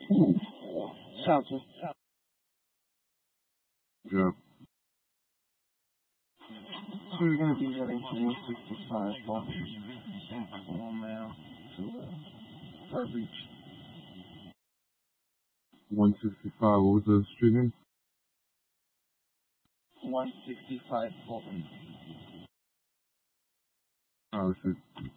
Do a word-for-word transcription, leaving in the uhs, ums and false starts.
Shelter. Yeah. So you're going to be heading to one sixty-five one mile to uh, Fur Beach. one sixty-five, what was the street name? one sixty-five Fulton. Oh, shit.